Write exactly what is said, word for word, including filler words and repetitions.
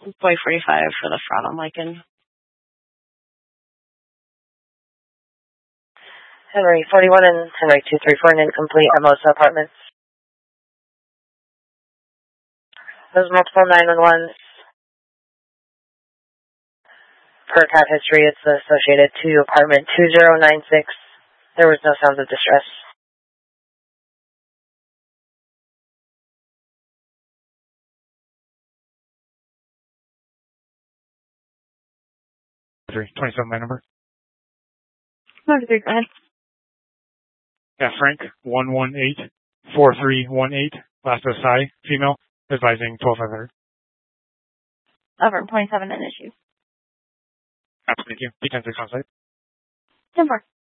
Boy forty-five for the front on Lincoln. Henry forty-one and Henry two three four, an incomplete Hermosa Apartments. Those multiple nine one ones. Per cat history, it's associated to apartment two zero nine six. There was no sounds of distress. twenty-seven, my number. twenty-three, go ahead. Yeah, Frank, one one eight, four three one eight, last O S I, female, advising twelve five hundred. Over, twenty-seven, an issue. Thank you. P ten six on site. ten four.